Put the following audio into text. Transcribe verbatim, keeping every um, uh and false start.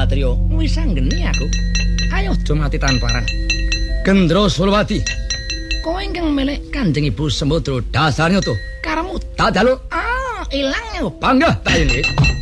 Satrio, wis anggeni aku. Ayo aja mati tanparan. Gendra Sulwati. Kowe ingkang melek Kanjeng Ibu Sembadra dasarnya to. Karamu dadalo ah ilang yo. Bangga ta ini.